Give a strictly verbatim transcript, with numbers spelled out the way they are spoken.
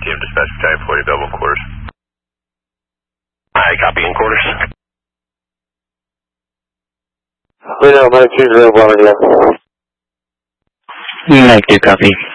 T M Dispatch Battalion forty Belleville quarters. Alright, copy in quarters. We know, Mike two zero one again. Mike two, copy.